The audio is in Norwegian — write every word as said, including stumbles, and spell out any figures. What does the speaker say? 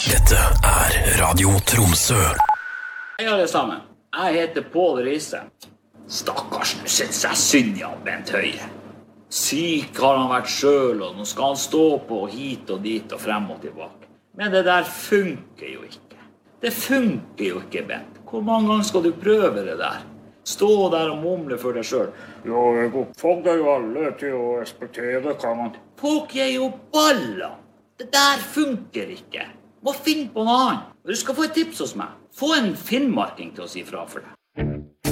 Dette er Radio Tromsø. Hei alle sammen, jeg heter Pål Riise. Stakkars, nu synes jeg synd i han Bent Høie. Syk har han vært selv, og nå skal han stå på hit og dit og frem og tilbake. Men det der funker jo ikke. Det funker jo ikke, Bent. Hvor mange ganger skal du prøve det der? Stå der og mumle for deg selv. Jo, jeg oppfordrer jo alle til å respektere, kan man. Folk er jo baller. Det der funker ikke. Må finne på noe annet. Du skal få et tips hos meg. Få en finnmarking til å si fra for deg.